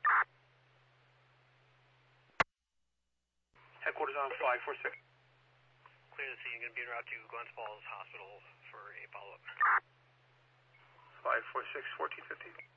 Headquarters on 546. Clear the scene. Going to be en route to Glens Falls Hospital for a follow-up. 546, 1450.